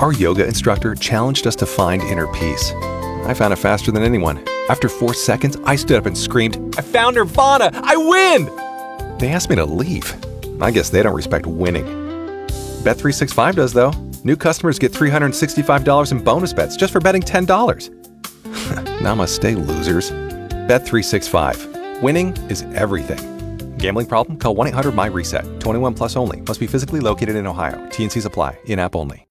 Our yoga instructor challenged us to find inner peace. I found it faster than anyone. After 4 seconds, I stood up and screamed, "I found Nirvana! I win!" They asked me to leave. I guess they don't respect winning. Bet365 does, though. New customers get $365 in bonus bets just for betting $10. Namaste, losers. Bet365. Winning is everything. Gambling problem? Call 1-800-MY-RESET. 21 plus only. Must be physically located in Ohio. T&Cs apply. In-app only.